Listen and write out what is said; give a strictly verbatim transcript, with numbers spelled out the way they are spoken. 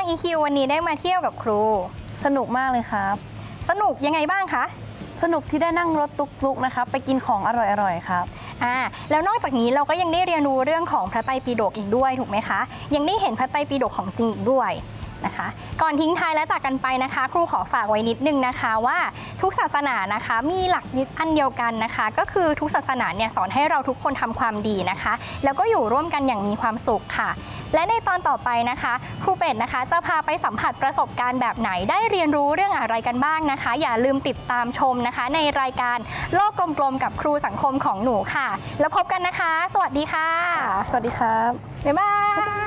อี คิว วันนี้ได้มาเที่ยวกับครูสนุกมากเลยครับสนุกยังไงบ้างคะสนุกที่ได้นั่งรถตุกๆนะครับไปกินของอร่อยๆครับอ่าแล้วนอกจากนี้เราก็ยังได้เรียนรู้เรื่องของพระไตรปิฎกอีกด้วยถูกไหมคะยังได้เห็นพระไตรปิฎกของจริงอีกด้วยนะคะก่อนทิ้งท้ายและจากกันไปนะคะครูขอฝากไว้นิดนึงนะคะว่าทุกศาสนานะคะมีหลักยึดอันเดียวกันนะคะก็คือทุกศาสนาเนี่ยสอนให้เราทุกคนทำความดีนะคะแล้วก็อยู่ร่วมกันอย่างมีความสุขค่ะและในตอนต่อไปนะคะครูเป็ดนะคะจะพาไปสัมผัสประสบการณ์แบบไหนได้เรียนรู้เรื่องอะไรกันบ้างนะคะอย่าลืมติดตามชมนะคะในรายการโลกกลมๆกับครูสังคมของหนูค่ะแล้วพบกันนะคะสวัสดีค่ะสวัสดีครับบ๊ายบาย